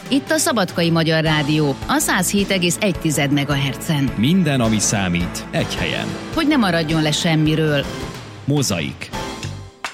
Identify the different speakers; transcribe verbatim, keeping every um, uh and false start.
Speaker 1: Itt a Szabadkai Magyar Rádió, a száz hét egész egy megahertzen.
Speaker 2: Minden, ami számít, egy helyen.
Speaker 1: Hogy ne maradjon le semmiről.
Speaker 2: Mozaik.